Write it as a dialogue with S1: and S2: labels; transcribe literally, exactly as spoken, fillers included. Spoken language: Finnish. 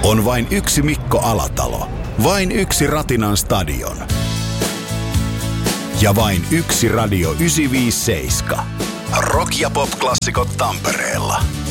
S1: On vain yksi Mikko Alatalo, vain yksi Ratinan stadion ja vain yksi Radio yhdeksänsataaviisikymmentäseitsemän. Rock- ja pop-klassikot Tampereella.